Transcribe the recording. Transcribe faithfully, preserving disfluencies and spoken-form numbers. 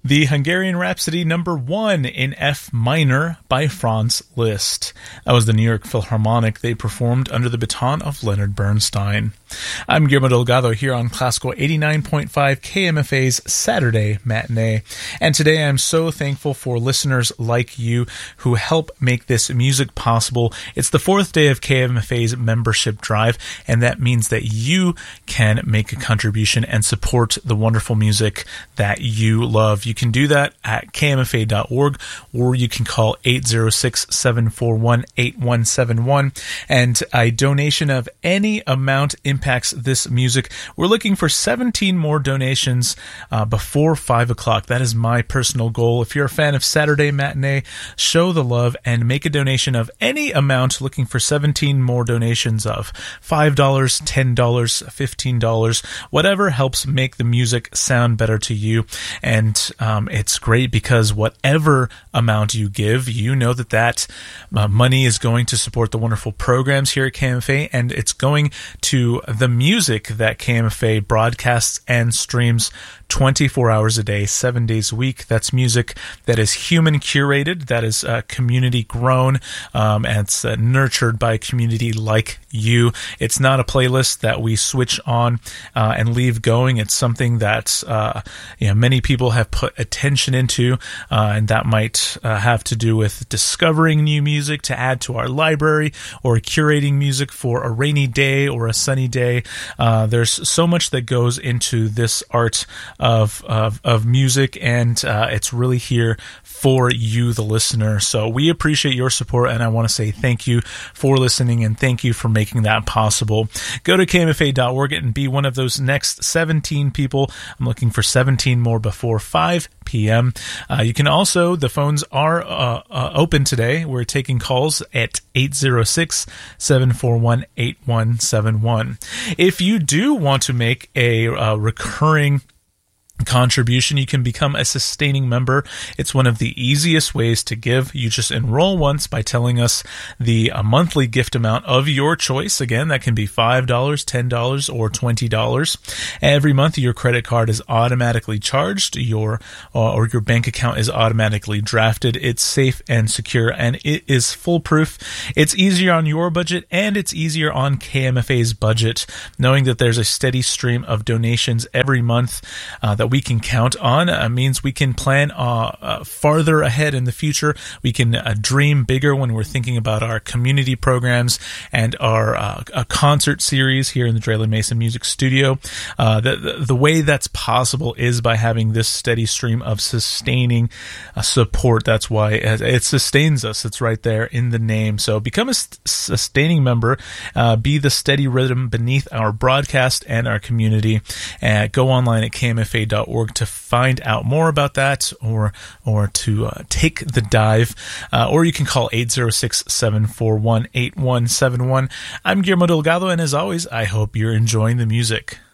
The Hungarian Rhapsody number one in F minor by Franz Liszt. That was the New York Philharmonic. They performed under the baton of Leonard Bernstein. I'm Guillermo Delgado here on Classical eighty-nine point five K M F A's Saturday Matinee. And today I'm so thankful for listeners like you who help make this music possible. It's the fourth day of K M F A's membership drive, and that means that you can make a contribution and support the wonderful music that you love. You can do that at K M F A dot org, or you can call eight zero six, seven four one, eight one seven one, and a donation of any amount impacts this music. We're looking for seventeen more donations uh, before five o'clock. That is my personal goal. If you're a fan of Saturday Matinee, show the love and make a donation of any amount. Looking for seventeen more donations of five dollars, ten dollars, fifteen dollars, whatever helps make the music sound better to you. And um, it's great because whatever amount you give, you know that that uh, money is going to support the wonderful programs here at K M F A, and it's going to the music that K M F A broadcasts and streams twenty-four hours a day, seven days a week. That's music that is human curated, that is uh, community grown, um, and it's uh, nurtured by a community like you. It's not a playlist that we switch on uh, and leave going. It's something that uh, you know many people have put attention into, uh, and that might uh, have to do with discovering new music to add to our library, or curating music for a rainy day or a sunny day. Uh, there's so much that goes into this art of of, of music, and uh, it's really here for you, the listener. So we appreciate your support, and I want to say thank you for listening, and thank you for making that possible. Go to K M F A dot org and be one of those next seventeen people. I'm looking for seventeen more before five p.m. Uh, you can also, the phones are uh, uh, open today. We're taking calls at eight zero six, seven four one, eight one seven one. If you do want to make a uh, recurring contribution, you can become a sustaining member. It's one of the easiest ways to give. You just enroll once by telling us the uh, monthly gift amount of your choice. Again, that can be five dollars, ten dollars, or twenty dollars. Every month, your credit card is automatically charged, your uh, or your bank account is automatically drafted. It's safe and secure, and it is foolproof. It's easier on your budget, and it's easier on K M F A's budget, knowing that there's a steady stream of donations every month uh, that we can count on. Uh, means we can plan uh, uh, farther ahead in the future. We can uh, dream bigger when we're thinking about our community programs and our uh, a concert series here in the Draylen Mason Music Studio. Uh, the, the, the way that's possible is by having this steady stream of sustaining uh, support. That's why it, it sustains us. It's right there in the name. So become a st- sustaining member. Uh, be the steady rhythm beneath our broadcast and our community. Uh, go online at K M F A dot org to find out more about that, or or to uh, take the dive, uh, or you can call eight zero six, seven four one, eight one seven one. I'm Guillermo Delgado, and as always, I hope you're enjoying the music.